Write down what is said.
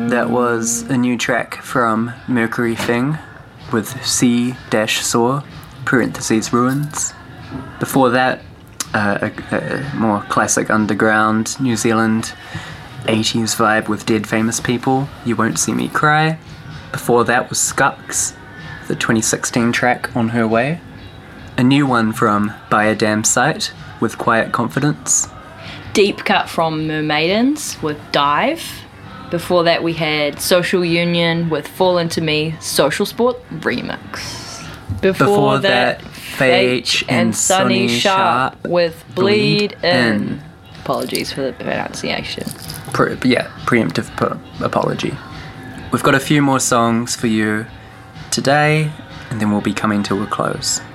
That was a new track from Mercury Thing with C-Saw, parentheses Ruins. Before that, a more classic underground New Zealand 80s vibe with Dead Famous People, You Won't See Me Cry. Before that was Scucks, the 2016 track On Her Way. A new one from By a Damn Sight with Quiet Confidence. Deep cut from Mermaidens with Dive. Before that we had Social Union with Fall Into Me, Social Sport Remix. Before that, Fage and Sunny Sharp with Bleed In. Apologies for the pronunciation. Preemptive apology. We've got a few more songs for you today, and then we'll be coming to a close.